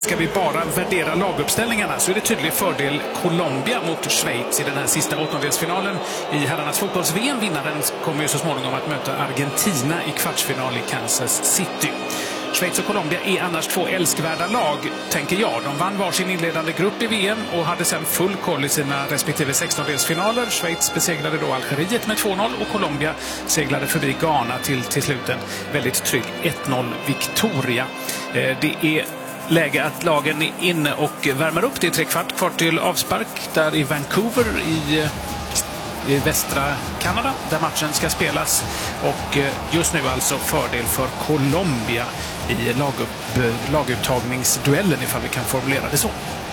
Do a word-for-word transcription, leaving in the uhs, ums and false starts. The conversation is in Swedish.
Ska vi bara värdera laguppställningarna så är det tydlig fördel Colombia mot Schweiz i den här sista åttondelsfinalen i herrarnas fotbolls-V M. Vinnaren kommer ju så småningom att möta Argentina i kvartsfinal i Kansas City. Schweiz och Colombia är annars två älskvärda lag, tänker jag. De vann varsin inledande grupp i V M och hade sedan full koll i sina respektive sextondelsfinaler. Schweiz besegrade då Algeriet med två noll och Colombia seglade förbi Ghana till till slut en väldigt trygg ett noll Victoria. Det är läge att lagen är inne och värmer upp. Det är tre kvart kvar till avspark där i Vancouver i, i västra Kanada där matchen ska spelas. Och just nu alltså fördel för Colombia i lagupp, laguttagningsduellen ifall vi kan formulera det så.